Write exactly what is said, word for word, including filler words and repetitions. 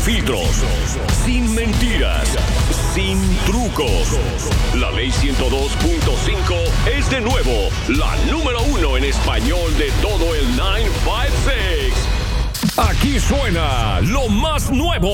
filtros, sin mentiras, sin trucos. La ley ciento dos punto cinco es de nuevo la número uno en español de todo el nueve cinco seis. Aquí suena lo más nuevo